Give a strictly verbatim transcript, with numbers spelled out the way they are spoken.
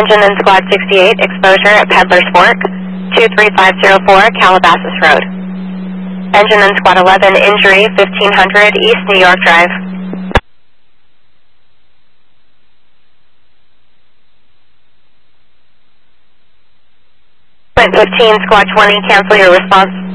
Engine in Squad sixty-eight, exposure at Peddler's Fork, two three five zero four, Calabasas Road. Engine in Squad eleven, injury, fifteen hundred East New York Drive. fifteen, Squad twenty, cancel your response.